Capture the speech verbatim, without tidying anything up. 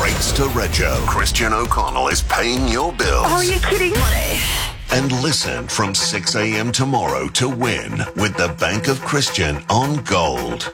rates to Rego. Christian O'Connell is paying your bills. Are you kidding me? And listen from six a.m. tomorrow to win with the Bank of Christian on Gold.